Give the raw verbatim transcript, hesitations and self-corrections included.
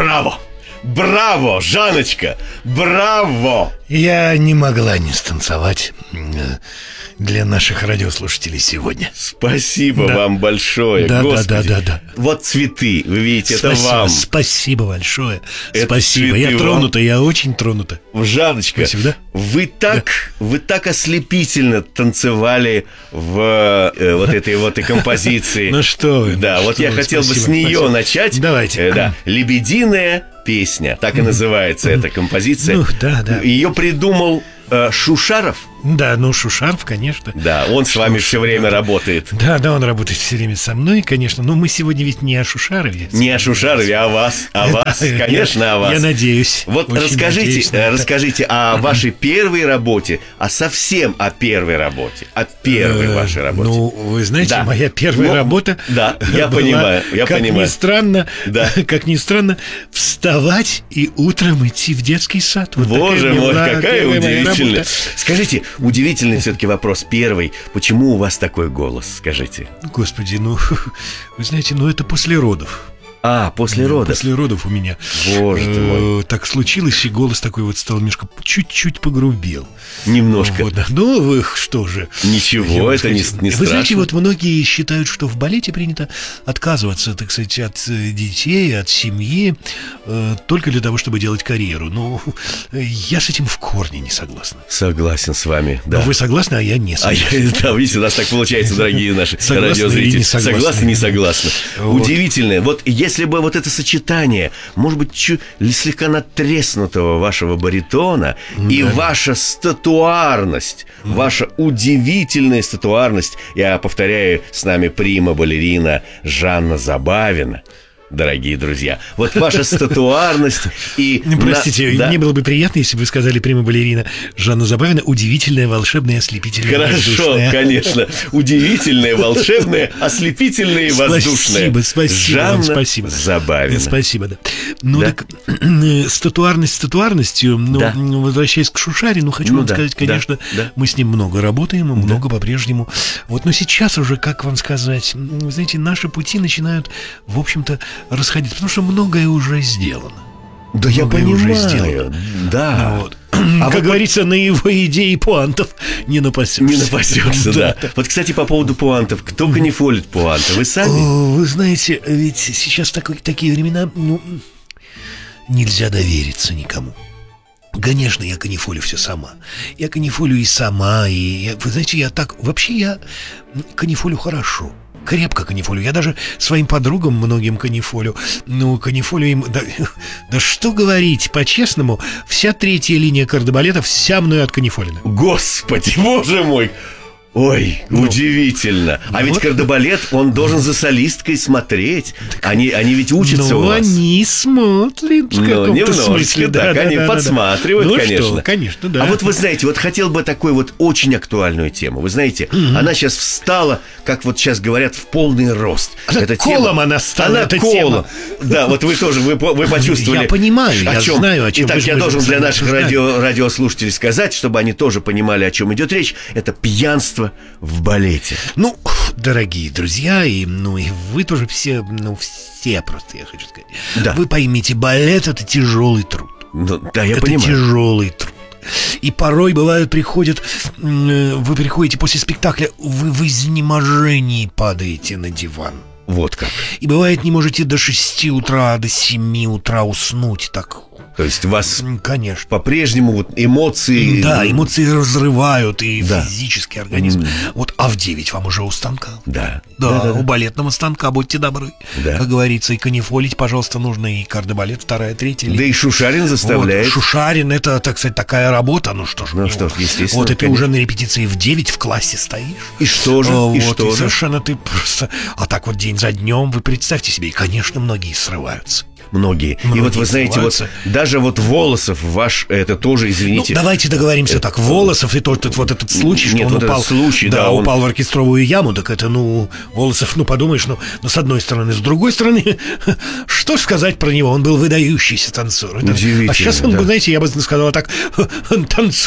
Браво! Браво, Жанночка! Браво! Я не могла не станцевать для наших радиослушателей сегодня. Спасибо да. вам большое. Да, Господи. да, да, да, да. Вот цветы, вы видите, спасибо, это вам. Спасибо большое. Это спасибо. Я тронута, вам. я очень тронута. Жанночка, спасибо, да? вы так, да. вы так ослепительно танцевали в э, вот этой вот и композиции. Ну что вы. Да, вот я хотел бы с нее начать. Давайте. Да, «Лебединая песня», так и называется эта композиция. Ну, да, да. Ее придумал э, Шушаров. Да, ну Шушаров, конечно. Да, он с вами все время работает. Да, да, он работает все время со мной, конечно. Но мы сегодня ведь не о Шушарове. Не о Шушарове, а о вас. О вас, конечно, о вас. Я надеюсь. Вот расскажите, расскажите о вашей первой работе, а совсем о первой работе, о первой вашей работе. Ну, вы знаете, моя первая работа. Да, я понимаю, я как понимаю. Ни странно, да. как ни странно, вставать и утром идти в детский сад. Вот Боже мой, какая удивительная. Скажите, удивительный все-таки вопрос первый. Почему у вас такой голос, скажите? Господи, ну, вы знаете, ну это после родов. А, после родов. После родов у меня. Боже ты мой. Так случилось, и голос такой вот стал немножко, чуть-чуть погрубел. Немножко. Вот, ну, вы что же. Ничего, это не, не страшно. Вы знаете, вот многие считают, что в балете принято отказываться, так сказать, от детей, от семьи, э, только для того, чтобы делать карьеру. Ну, я с этим в корне не согласна. Согласен с вами, да. Но вы согласны, а я не согласен. А я, да, видите, у нас так получается, дорогие наши радиозрители. Согласны, не согласны. Удивительное. Вот если Если бы вот это сочетание, может быть, чуть слегка надтреснутого вашего баритона да. и ваша статуарность, mm. ваша удивительная статуарность, я повторяю, с нами прима-балерина Жанна Забавина, дорогие друзья. Вот ваша статуарность и... Простите, на... да. мне было бы приятно, если бы вы сказали прима-балерина Жанна Забавина, удивительная, волшебная, ослепительная, Хорошо, воздушная. Конечно. Удивительная, волшебная, ослепительная и воздушная. Спасибо, спасибо Жанна вам, спасибо. Забавина. Спасибо, да. Ну да? так, статуарность статуарностью, но да. возвращаясь к Шушарину, хочу ну, вам да, сказать, конечно, да, да. мы с ним много работаем, и да. много по-прежнему. Вот, но сейчас уже, как вам сказать, вы знаете, наши пути начинают, в общем-то, расходиться, потому что многое уже сделано. Да, многое я понимаю, уже сделано. да. Вот. А как вот говорится, на его идеи пуантов не напасешься. Не напасешься, да. да. Вот, кстати, по поводу пуантов. Кто канифолит пуанты? Вы сами? О, вы знаете, ведь сейчас такой, такие времена, ну, нельзя довериться никому. Конечно, я канифолю все сама. Я канифолю и сама, и, я, вы знаете, я так... Вообще я канифолю хорошо. Крепко канифолю. Я даже своим подругам многим канифолю. Ну, канифолю им... Да, да что говорить, по-честному, вся третья линия кардебалета вся мною отканифолена. Господи, боже мой! Ой, ну, удивительно. А ну, ведь вот... кардебалет, он должен за солисткой смотреть. Они, они ведь учатся ну, у вас. Ну, они смотрят в ну, каком-то смысле. Так, да, они да, подсматривают, да. Ну, конечно. Что? Конечно, да. А вот вы знаете, вот хотел бы такой вот очень актуальную тему. Вы знаете, mm-hmm. она сейчас встала, как вот сейчас говорят, в полный рост. Она эта колом тема, она стала, она эта колом. тема. Да, вот вы тоже, вы, вы почувствовали. Я понимаю, о я чем. знаю, о чем. Итак, я должен для наших радио, радиослушателей сказать, чтобы они тоже понимали, о чем идет речь. Это пьянство в балете. Ну, дорогие друзья, и, ну, и вы тоже все, ну, все просто, я хочу сказать. Да. Вы поймите, балет — это тяжелый труд. Ну, да, я это понимаю. тяжелый труд. И порой бывают, приходят, вы приходите после спектакля, вы в изнеможении падаете на диван. Вот как. И бывает, не можете до шести утра, до семи утра уснуть так. То есть вас, конечно, по-прежнему вот эмоции... Да, эмоции разрывают и да. физический организм. Mm. Вот, а в девять вам уже у станка. Да. Да, да, да у да. балетного станка, будьте добры. Да. Как говорится, и канифолить, пожалуйста, нужно и кардебалет, вторая, третья. Да и Шушарин заставляет. Вот, Шушарин, это, так сказать, такая работа, ну что ж. Ну что ж, естественно. Вот, и ты уже на репетиции в девять в классе стоишь. И что же? Вот, и что и же? совершенно ты просто... А так вот день за днем, вы представьте себе, и, конечно, многие срываются. Многие. Многие и вот вы знаете, вот даже вот Волосов ваш, это тоже, извините. Ну, давайте договоримся это... так. Волосов и тот вот этот случай, что Нет, он вот упал, случай, да, да, он... упал в оркестровую яму, так это, ну, Волосов, ну, подумаешь, ну, ну, с одной стороны, с другой стороны, что ж сказать про него, он был выдающийся танцор. Удивительно, а сейчас он, да. знаете, я бы сказала так, танцор.